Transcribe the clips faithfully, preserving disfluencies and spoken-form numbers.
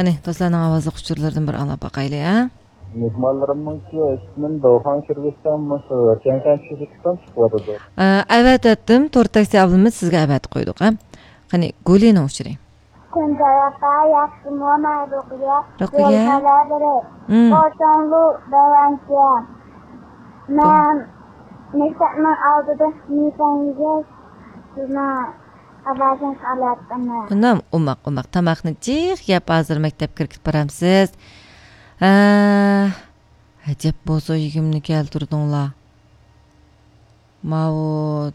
Qani, do'stlarning ovozli uçurlardan bir anglab baqayli, ha? Mehmonlarimning ismini Doğan Kırgızistan Mısır Kenkan Çizikistan çıkmadı. Evet etdim. To'rt taksi abimiz sizga avat qo'ydik, ha? Qani, Gulini uchiring. Kunjaraqa yaxshimona Ruqiya. Ruqiya. Yo'lqalari. Qo'shonlu davancha. Men maktabning oldida sinfingizga sizni avazin qilyapman. Bundan umaq, umaq tamaqni jiq yeb hozir maktabga kirib boramsiz. Ajab bo'lsa yigimni keltirdinglar. Mau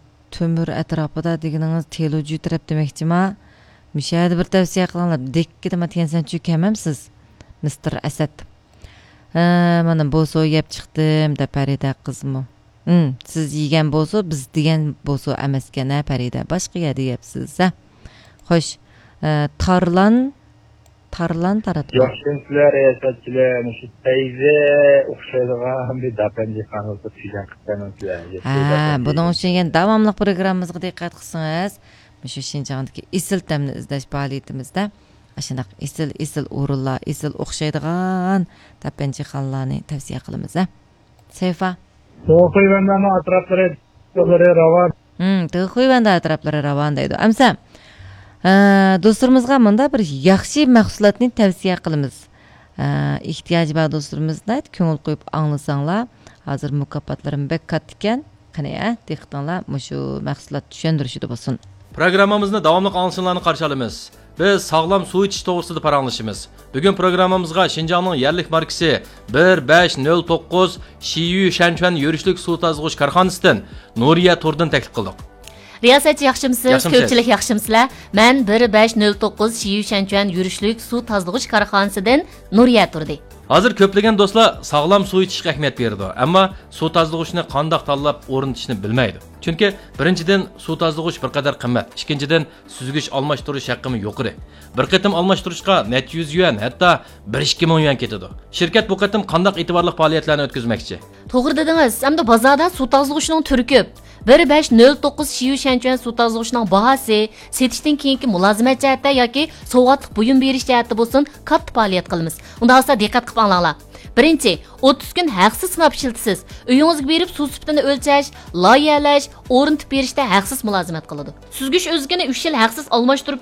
tömür atrofida deganingiz teluju taraf demoqchima. Mishadi bir tavsiya qilinglar. Dekki dema degansan cho'kamamsiz, mister Asad. Ha, mana bo'lsa yeb chiqdim deb Farida qizmi. Hmm, siz yegan bo'lsa, biz degan bo'lsa emaskan, ha Farida. Boshqa yerda yeyapsiz, ha. Xo'sh, tarlan tarlan taratib. Yoshlar yasatchilar, mush tayze o'xshaydigan bir dapanji qanoti tushgan qilsanizlar. Ha, buning uchun yana davomli programmamizga diqqat qilsangiz, shu Shinjongdagi isil tamni izlash faoliyatimizda ashunaq isil isil o'rinlar, isil o'xshaydigan dapanji xonlarni tavsiya qilamiz, ha. Sayfa. To'qiyvandan atroflari to'g'ri ravan. Hmm, to'qiyvanda atroflari ravan deydi. Amsa do'stlarimizga bunda bir yaxshi mahsulotni tavsiya qilamiz. Ehtiyoji bor do'stlarimizga ko'ngil qo'yib anglasanglar, hozir mukofotlarim bek katta ekan. Qani, ha, diqqatinglar mushu mahsulot tushuntirishida bo'lsin. Programmamizni davomli anglashinglarni qarshi olamiz. Biz sog'lom suv ichish to'g'risida paranglashamiz. Bugun programmamizga Xinjiangning yerlik markasi bir besh nol to'qqiz Shiyu Shanchuan yurishlik suv tozg'ich korxonasidan Nuriya Turdan taklif qildik. Riyosatchi yaxshimisiz, ko'pchilik yaxshimsizlar. Men bir besh nol to'qqiz Shiyu Shanchuan yurishlik suv tozg'ich korxonasidan Nuriya Turdi. Hozir ko'plagan do'stlar sog'lom suv ichishga ahamiyat berdi, ammo suv tozg'ichni qanday tanlab o'rnatishni bilmaydi. Chunki birinchidan suv tozg'ich bir qadar qimmat, ikkinchidan suzgich almashtirish haqqimi yuqori. Bir qatim almashtirishga necha yuz yuan, hatto bir ikki ming yuan ketadi. Shirkat bu qatim qanday e'tiborli faoliyatlarni o'tkazmoqchi? To'g'ri dedingiz, hamda bozorda suv tozg'ichining turi ko'p. bir besh nol to'qqiz Shiyu Shanchuan suv tozg'ichining bahasi setishdan keyingi mulozimat jihatda yoki sovg'atlik buyum berish jihatda bo'lsin, katta faoliyat qilamiz. Unda hozir diqqat qilib anglanglar. Birinchi, o'ttiz kun haqsiz sinab ishlatasiz. Uyingizga berib suv sifatini o'lchash, loyihalash, o'rnatib berishda haqsiz mulozimat qiladi. Suzgich o'zigini uch yil haqsiz almashtirib